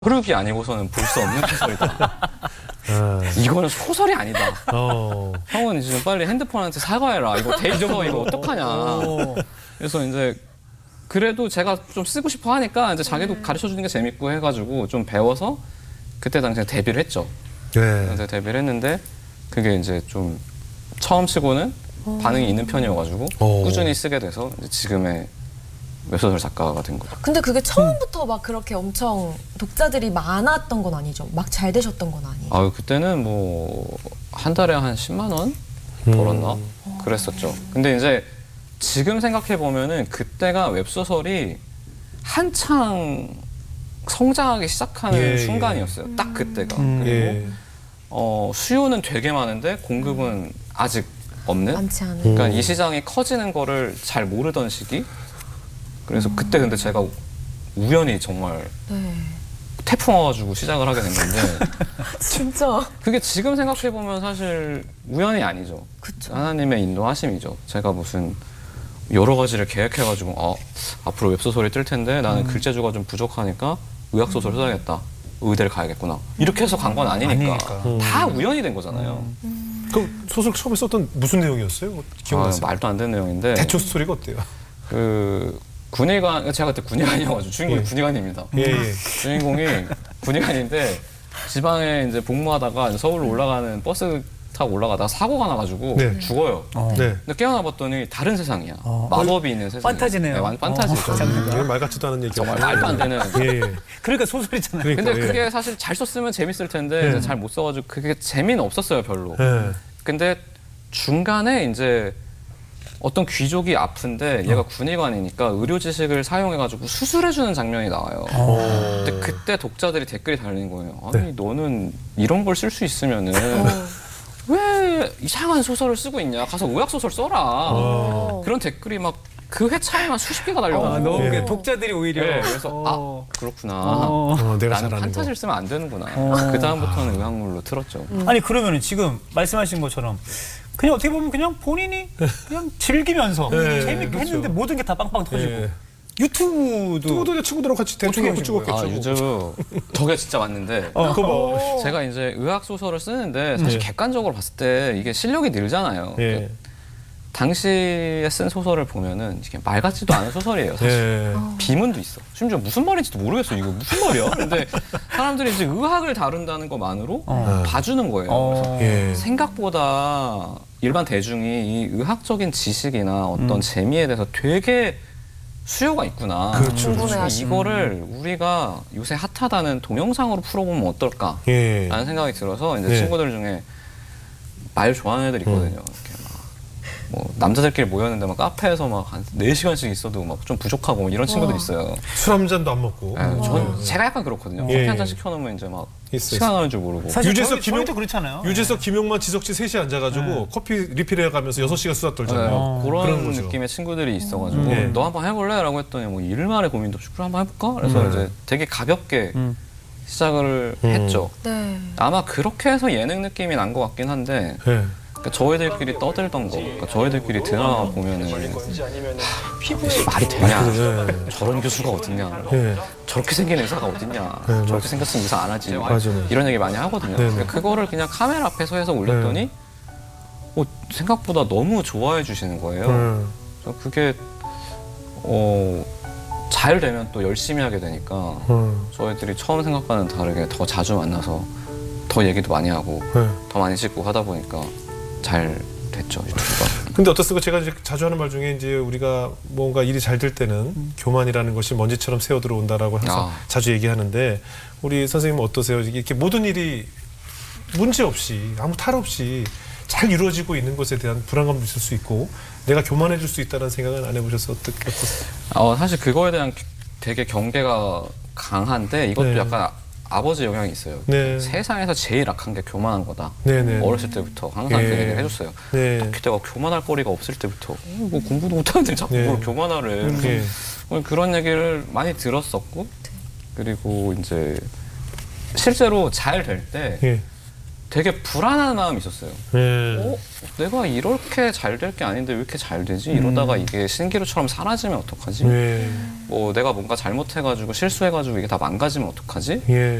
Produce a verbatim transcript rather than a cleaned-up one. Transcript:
흐르기 아니고서는 볼 수 없는 소설이다. 아. 이거는 소설이 아니다. 어. 형은 지금 빨리 핸드폰한테 사과해라. 이거 데이터 이거 어떡하냐. 그래서 이제 그래도 제가 좀 쓰고 싶어 하니까 이제 자기도 가르쳐 주는 게 재밌고 해가지고 좀 배워서 그때 당시에 데뷔를 했죠. 네. 그래서 데뷔를 했는데 그게 이제 좀 처음 치고는 반응이 있는 편이어가지고 오. 꾸준히 쓰게 돼서 이제 지금의 웹소설 작가가 된 거죠. 근데 그게 처음부터 막 그렇게 엄청 독자들이 많았던 건 아니죠? 막 잘 되셨던 건 아니죠? 아 그때는 뭐 한 달에 한 십만 원 벌었나 음. 그랬었죠. 근데 이제 지금 생각해 보면은 그때가 웹소설이 한창 성장하기 시작하는 예, 순간이었어요. 예. 딱 그때가. 음. 그리고 예. 어, 수요는 되게 많은데 공급은 아직 없는. 많지 않은. 그러니까 이 시장이 커지는 거를 잘 모르던 시기. 그래서 그때 근데 제가 우연히 정말 네. 태풍 와가지고 시작을 하게 된 건데 진짜. 그게 지금 생각해 보면 사실 우연이 아니죠. 그쵸. 하나님의 인도하심이죠. 제가 무슨 여러 가지를 계획해가지고 어, 앞으로 웹소설이 뜰 텐데 나는 글재주가 좀 부족하니까 의학소설 써야겠다. 의대를 가야겠구나. 이렇게 해서 간 건 아니니까. 아니니까. 음. 다 우연이 된 거잖아요. 그럼 소설 처음에 썼던 무슨 내용이었어요? 뭐 아, 기억나세요? 말도 안 되는 내용인데 대충 스토리가 어때요? 그 군의관 제가 그때 군의관이어가지고 주인공이 예. 군의관입니다. 예, 예. 주인공이 군의관인데 지방에 이제 복무하다가 서울로 올라가는 버스 타고 올라가다가 사고가 나가지고 네. 죽어요. 어. 네. 근데 깨어나 봤더니 다른 세상이야. 어. 마법이 있는 세상. 판타지네요. 네, 완 판타지죠. 어. 이건 말 같지도 않은 얘기가 정말 말도 안 되는. 예, 예. 그러니까 소설이잖아요. 그러니까, 근데 예. 그게 사실 잘 썼으면 재밌을 텐데 예. 잘 못 써가지고 그게 재미는 없었어요 별로. 예. 근데 중간에 이제 어떤 귀족이 아픈데 얘가 군의관이니까 의료 지식을 사용해가지고 수술해주는 장면이 나와요. 어. 근데 그때 독자들이 댓글이 달린 거예요. 아니 네. 너는 이런 걸 쓸 수 있으면은 어. 왜 이상한 소설을 쓰고 있냐? 가서 의학 소설 써라. 어. 그런 댓글이 막 그 회 차이만 수십 개가 아, 달려가지고. 너무 예. 그 독자들이 오히려. 네, 그래서 어. 아 그렇구나. 어. 어, 내가 나는 잘하는 판타지를 거. 쓰면 안 되는구나. 어. 그 다음부터는 의학물로 틀었죠. 아니 그러면은 지금 말씀하신 것처럼 그냥 어떻게 보면 그냥 본인이 그냥 즐기면서 네, 재밌게 그렇죠. 했는데 모든 게 다 빵빵 터지고 예. 유튜브도 친구도 이제 친구들하고 같이 대충 하고 찍었겠죠. 아 유튜브 저게 진짜 맞는데. 어. 그거 뭐. 제가 이제 의학 소설을 쓰는데 사실 네. 객관적으로 봤을 때 이게 실력이 늘잖아요. 예. 당시에 쓴 소설을 보면은 이게 말 같지도 않은 소설이에요. 사실. 예. 비문도 있어. 심지어 무슨 말인지도 모르겠어. 이거 무슨 말이야? 근데 사람들이 이제 의학을 다룬다는 것만으로 어. 봐주는 거예요. 어. 예. 생각보다 일반 대중이 이 의학적인 지식이나 어떤 음. 재미에 대해서 되게 수요가 있구나. 그렇죠. 궁금해하시는. 이거를 우리가 요새 핫하다는 동영상으로 풀어보면 어떨까? 예. 라는 생각이 들어서 이제 네. 친구들 중에 말 좋아하는 애들 있거든요. 이렇게 막 뭐 남자들끼리 모였는데 막 카페에서 막 한 네 시간씩 있어도 막 좀 부족하고 이런 친구들 있어요. 술 한 잔도 안 먹고. 네, 전 제가 약간 그렇거든요. 예, 커피 한 예. 잔 시켜놓으면 이제 막 있어, 시간 가는 줄 모르고. 사실 유재석, 저희, 김용- 저희도 그렇잖아요. 유재석, 김용만, 지석진 셋이 앉아가지고 네. 커피 리필해 가면서 여섯 시간 수다 네, 떨잖아요. 어, 그런, 그런 거죠. 느낌의 친구들이 있어가지고 예. 너 한번 해볼래? 라고 했더니 뭐 일말의 고민도 없이 그래 한번 해볼까? 그래서 음. 이제 되게 가볍게 음. 시작을 음. 했죠. 네. 아마 그렇게 해서 예능 느낌이 난 것 같긴 한데 예. 그러니까 저희들끼리 떠들던 거, 그러니까 저희들끼리 드라마 보면은 하, 이게 말이 되냐? 예. 저런 교수가 어딨냐? 예. 저렇게 생긴 의사가 어딨냐? 네, 저렇게 맞아. 생겼으면 의사 안 하지. 맞아요. 이런 얘기 많이 하거든요. 네, 네. 그러니까 그거를 그냥 카메라 앞에서 해서 올렸더니 어, 생각보다 너무 좋아해 주시는 거예요. 예. 그래서 그게 어, 잘 되면 또 열심히 하게 되니까 예. 저희들이 처음 생각과는 다르게 더 자주 만나서 더 얘기도 많이 하고 예. 더 많이 찍고 하다 보니까 잘 됐죠 유튜브가. 근데 어떻습니까? 제가 이제 자주 하는 말 중에 이제 우리가 뭔가 일이 잘 될 때는 음. 교만이라는 것이 먼지처럼 새어 들어온다라고 해서 아. 자주 얘기하는데 우리 선생님은 어떠세요? 이렇게 모든 일이 문제 없이 아무 탈 없이 잘 이루어지고 있는 것에 대한 불안감도 있을 수 있고 내가 교만해질 수 있다는 생각은 안 해보셔서 어떻게 어떠세요? 어, 사실 그거에 대한 되게 경계가 강한데 이것도 네. 약간 아버지 영향이 있어요. 네. 세상에서 제일 악한 게 교만한 거다. 네네. 어렸을 때부터 항상 예. 그 얘기를 해줬어요. 네. 특히 내가 교만할 거리가 없을 때부터 어, 뭐 공부도 못하는데 자꾸 네. 뭘 교만하래. 네. 어, 그런 얘기를 많이 들었었고 그리고 이제 실제로 잘 될 때 예. 되게 불안한 마음이 있었어요. 예. 어? 내가 이렇게 잘 될 게 아닌데 왜 이렇게 잘 되지? 이러다가 이게 신기루처럼 사라지면 어떡하지? 예. 뭐 내가 뭔가 잘못해가지고 실수해가지고 이게 다 망가지면 어떡하지? 예.